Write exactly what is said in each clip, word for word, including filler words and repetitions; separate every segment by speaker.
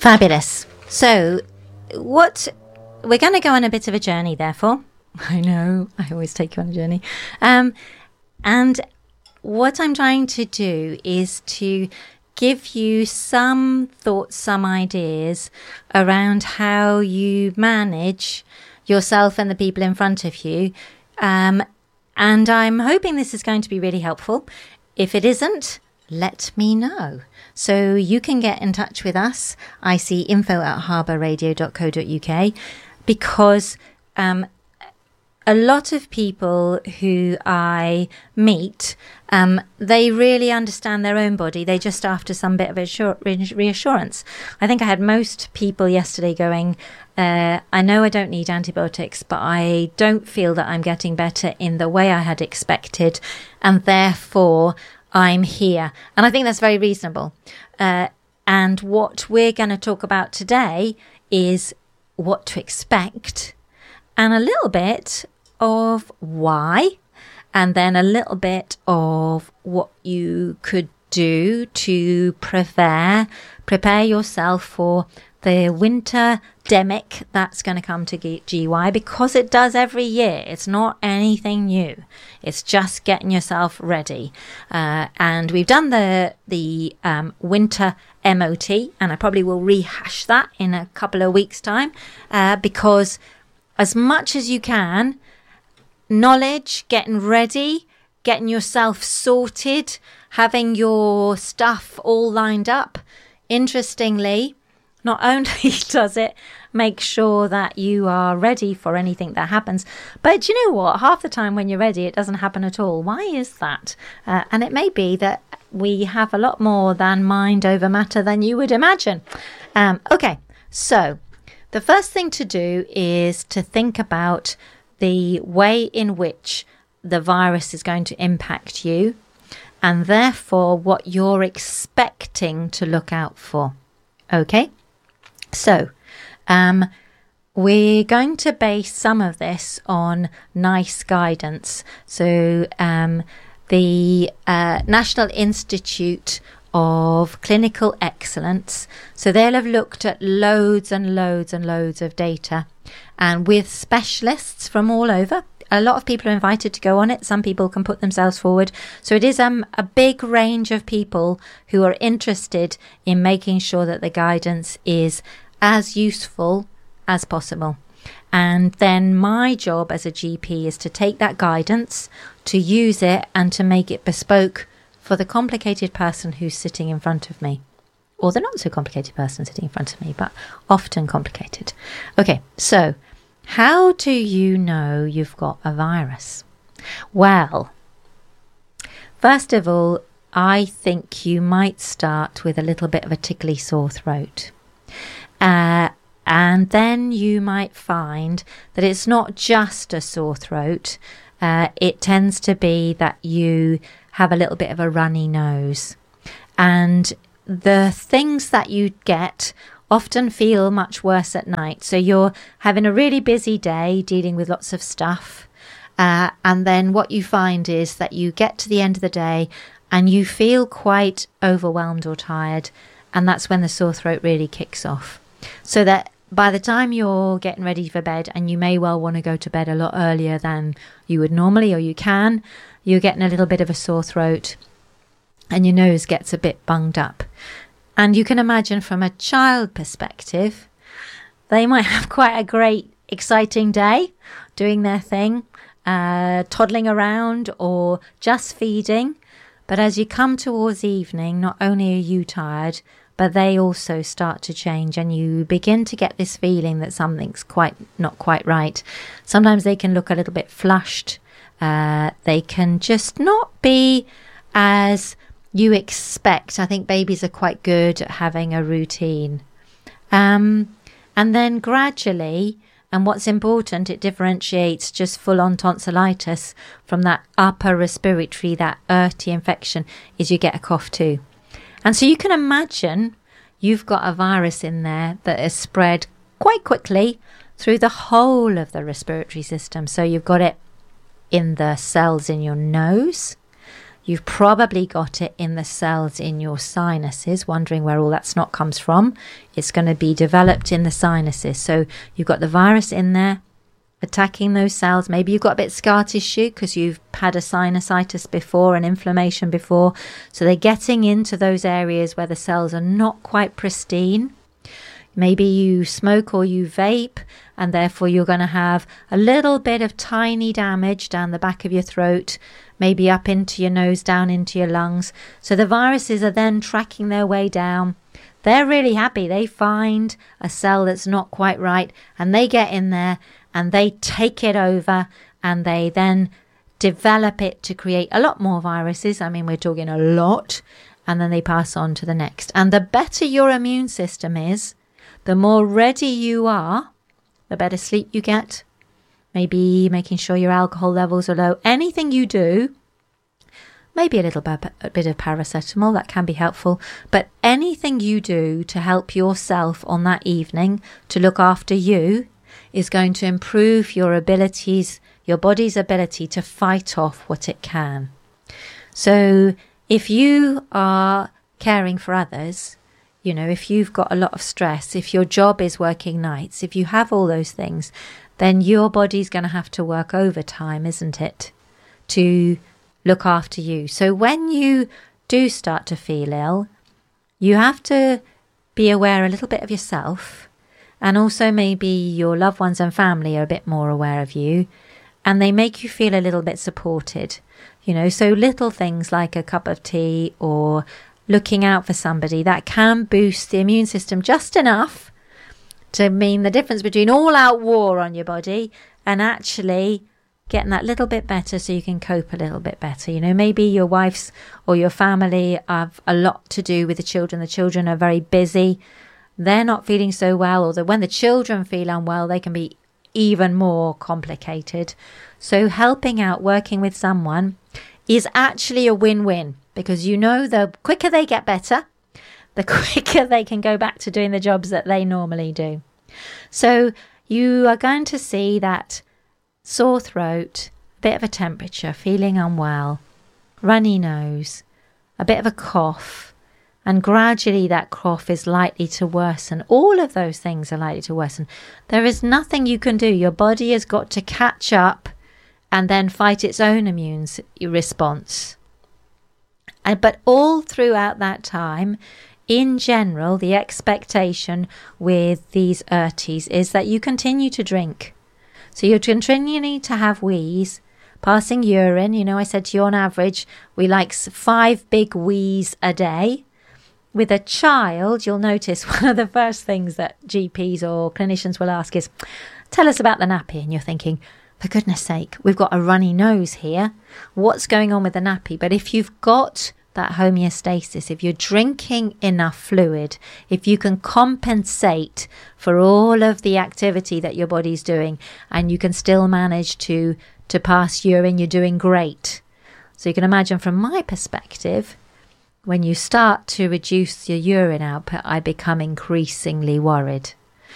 Speaker 1: Fabulous. So, what we're going to go on a bit of a journey, therefore. I know, I always take you on a journey. Um, and what I'm trying to do is to give you some thoughts, some ideas around how you manage yourself and the people in front of you. Um, and I'm hoping this is going to be really helpful. If it isn't, let me know. So you can get in touch with us. I see info at harbour radio dot co dot uk, because um, a lot of people who I meet, um, they really understand their own body. They just after some bit of assur- reassurance. I think I had most people yesterday going, uh, I know I don't need antibiotics, but I don't feel that I'm getting better in the way I had expected, and therefore I'm here. And I think that's very reasonable. Uh, and what we're going to talk about today is what to expect, and a little bit of why, and then a little bit of what you could do to prepare prepare yourself for the winter demic that's going to come to G Y, because it does every year. It's not anything new. It's just getting yourself ready. Uh, and we've done the the um, winter M O T, and I probably will rehash that in a couple of weeks' time, uh, because as much as you can, knowledge, getting ready, getting yourself sorted, having your stuff all lined up. Interestingly, not only does it make sure that you are ready for anything that happens, but you know what? Half the time when you're ready, it doesn't happen at all. Why is that? Uh, and it may be that we have a lot more than mind over matter than you would imagine. Um, okay, so the first thing to do is to think about the way in which the virus is going to impact you, and therefore what you're expecting to look out for. Okay? So, um, we're going to base some of this on NICE guidance. So, um, the uh, National Institute of Clinical Excellence, so they'll have looked at loads and loads and loads of data, and with specialists from all over. A lot of people are invited to go on it. Some people can put themselves forward. So it is um, a big range of people who are interested in making sure that the guidance is as useful as possible. And then my job as a G P is to take that guidance, to use it, and to make it bespoke for the complicated person who's sitting in front of me. Or the not so complicated person sitting in front of me, but often complicated. Okay, so how do you know you've got a virus? Well, first of all, I think you might start with a little bit of a tickly sore throat. Uh, and then you might find that it's not just a sore throat. Uh, it tends to be that you have a little bit of a runny nose. And the things that you get often feel much worse at night. So you're having a really busy day dealing with lots of stuff. Uh, and then what you find is that you get to the end of the day and you feel quite overwhelmed or tired. And that's when the sore throat really kicks off. So that by the time you're getting ready for bed, and you may well want to go to bed a lot earlier than you would normally, or you can, you're getting a little bit of a sore throat and your nose gets a bit bunged up. And you can imagine from a child perspective, they might have quite a great, exciting day doing their thing, uh, toddling around or just feeding. But as you come towards evening, not only are you tired, but they also start to change, and you begin to get this feeling that something's quite not quite right. Sometimes they can look a little bit flushed. Uh, they can just not be as you expect. I think babies are quite good at having a routine. Um, and then gradually, and what's important, it differentiates just full-on tonsillitis from that upper respiratory, that earthy infection, is you get a cough too. And so you can imagine you've got a virus in there that is spread quite quickly through the whole of the respiratory system. So you've got it in the cells in your nose. You've probably got it in the cells in your sinuses, wondering where all that snot comes from. It's going to be developed in the sinuses. So you've got the virus in there, attacking those cells. Maybe you've got a bit of scar tissue because you've had a sinusitis before, an inflammation before. So they're getting into those areas where the cells are not quite pristine. Maybe you smoke or you vape, and therefore you're going to have a little bit of tiny damage down the back of your throat, maybe up into your nose, down into your lungs. So the viruses are then tracking their way down. They're really happy. They find a cell that's not quite right, and they get in there and they take it over, and they then develop it to create a lot more viruses. I mean, we're talking a lot, and then they pass on to the next. And the better your immune system is, the more ready you are, the better sleep you get. Maybe making sure your alcohol levels are low. Anything you do, maybe a little bit, a bit of paracetamol, that can be helpful. But anything you do to help yourself on that evening to look after you is going to improve your abilities, your body's ability to fight off what it can. So if you are caring for others, you know, if you've got a lot of stress, if your job is working nights, if you have all those things, then your body's going to have to work overtime, isn't it, to look after you. So when you do start to feel ill, you have to be aware a little bit of yourself, and also maybe your loved ones and family are a bit more aware of you, and they make you feel a little bit supported. You know, so little things like a cup of tea or looking out for somebody, that can boost the immune system just enough to mean the difference between all-out war on your body and actually getting that little bit better so you can cope a little bit better. You know, maybe your wife's or your family have a lot to do with the children. The children are very busy. They're not feeling so well, or that when the children feel unwell, they can be even more complicated. So helping out, working with someone is actually a win-win, because you know the quicker they get better, the quicker they can go back to doing the jobs that they normally do. So you are going to see that sore throat, a bit of a temperature, feeling unwell, runny nose, a bit of a cough, and gradually that cough is likely to worsen. All of those things are likely to worsen. There is nothing you can do. Your body has got to catch up and then fight its own immune response. And, but all throughout that time, in general, the expectation with these U R Ts is that you continue to drink. So you're continuing to have wheeze, passing urine. You know, I said to you on average, we like five big wheeze a day. With a child, you'll notice one of the first things that G Ps or clinicians will ask is, tell us about the nappy. And you're thinking, for goodness sake, we've got a runny nose here. What's going on with the nappy? But if you've got that homeostasis, if you're drinking enough fluid, if you can compensate for all of the activity that your body's doing, and you can still manage to, to pass urine, you're doing great. So you can imagine from my perspective, when you start to reduce your urine output, I become increasingly worried.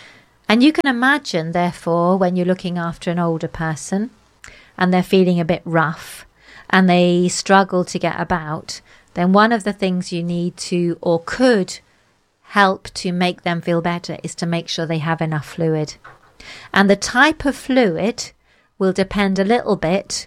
Speaker 1: And you can imagine, therefore, when you're looking after an older person and they're feeling a bit rough and they struggle to get about, then one of the things you need to or could help to make them feel better is to make sure they have enough fluid. And the type of fluid will depend a little bit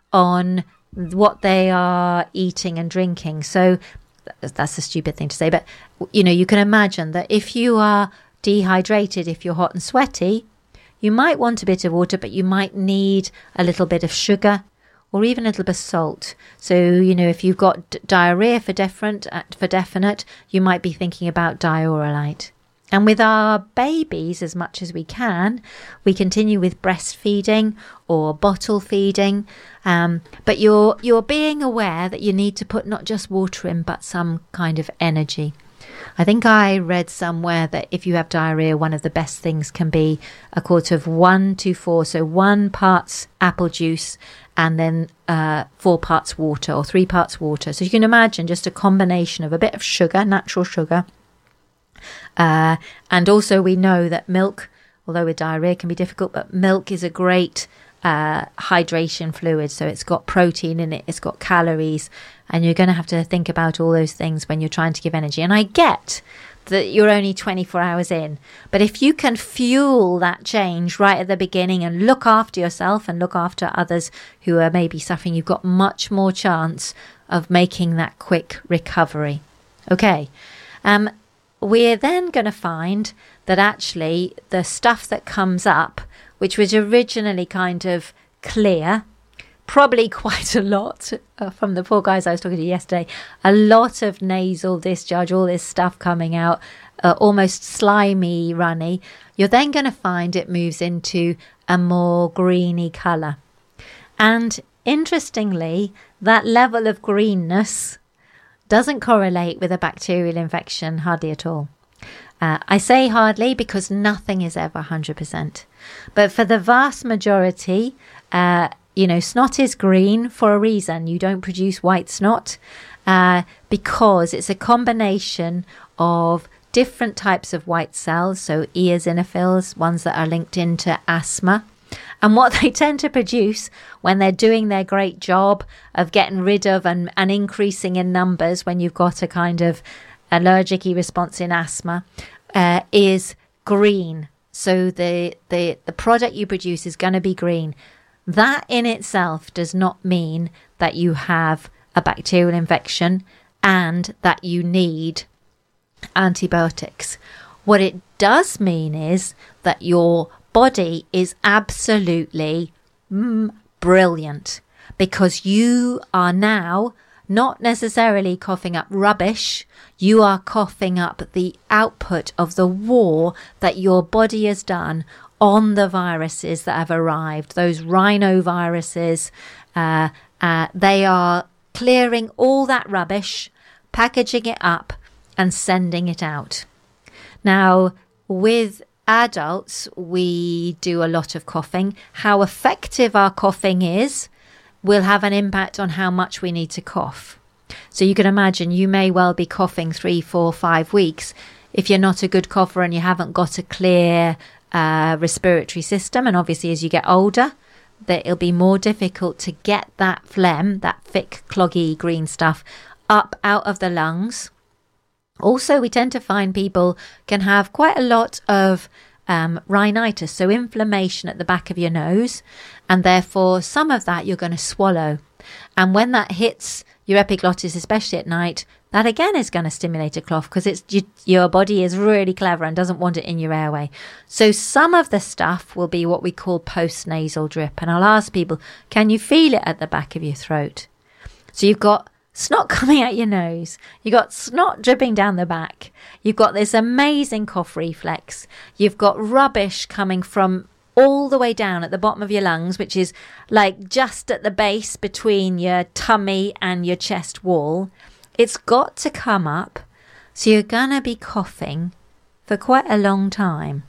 Speaker 1: on what they are eating and drinking. So that's a stupid thing to say, but you know, you can imagine that if you are dehydrated, if you're hot and sweaty, you might want a bit of water, but you might need a little bit of sugar or even a little bit of salt. So, you know, if you've got d- diarrhea for definite, for definite, you might be thinking about Dioralyte. And with our babies, as much as we can, we continue with breastfeeding or bottle feeding. Um, but you're you're being aware that you need to put not just water in, but some kind of energy. I think I read somewhere that if you have diarrhea, one of the best things can be a quart of one to four. So one parts apple juice and then uh, four parts water or three parts water. So you can imagine just a combination of a bit of sugar, natural sugar. Uh, and also we know that milk, although with diarrhea can be difficult, but milk is a great uh, hydration fluid. So it's got protein in it, it's got calories, And you're going to have to think about all those things when you're trying to give energy. And I get that you're only twenty-four hours in. But if you can fuel that change right at the beginning and look after yourself and look after others who are maybe suffering, you've got much more chance of making that quick recovery. Okay. Um, we're then going to find that actually the stuff that comes up, which was originally kind of clear, probably quite a lot uh, from the poor guys I was talking to yesterday, a lot of nasal discharge, all this stuff coming out, uh, almost slimy, runny. You're then going to find it moves into a more greeny colour. And interestingly, that level of greenness doesn't correlate with a bacterial infection hardly at all. Uh, I say hardly because nothing is ever one hundred percent. But for the vast majority, uh, you know, snot is green for a reason. You don't produce white snot uh, because it's a combination of different types of white cells, so eosinophils, ones that are linked into asthma. And what they tend to produce when they're doing their great job of getting rid of and, and increasing in numbers when you've got a kind of allergic response in asthma uh, is green. So the, the, the product you produce is going to be green. That in itself does not mean that you have a bacterial infection and that you need antibiotics. What it does mean is that your body is absolutely mm, brilliant, because you are now not necessarily coughing up rubbish. You are coughing up the output of the war that your body has done on the viruses that have arrived, those rhinoviruses. Uh, uh, they are clearing all that rubbish, packaging it up and sending it out. Now, with adults, we do a lot of coughing. How effective our coughing is will have an impact on how much we need to cough. So you can imagine you may well be coughing three, four, five weeks. If you're not a good cougher and you haven't got a clear Uh, respiratory system, and obviously as you get older that it'll be more difficult to get that phlegm, that thick cloggy green stuff, up out of the lungs. Also, we tend to find people can have quite a lot of um, rhinitis, so inflammation at the back of your nose, and therefore some of that you're going to swallow, and when that hits your epiglottis, especially at night, that again is going to stimulate a cough, because it's you, your body is really clever and doesn't want it in your airway. So some of the stuff will be what we call post-nasal drip. And I'll ask people, can you feel it at the back of your throat? So you've got snot coming out your nose. You've got snot dripping down the back. You've got this amazing cough reflex. You've got rubbish coming from all the way down at the bottom of your lungs, which is like just at the base between your tummy and your chest wall. It's got to come up, so you're going to be coughing for quite a long time.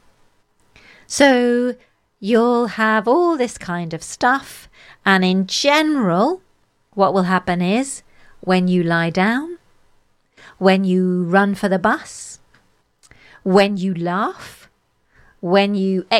Speaker 1: So you'll have all this kind of stuff, and in general, what will happen is when you lie down, when you run for the bus, when you laugh, when you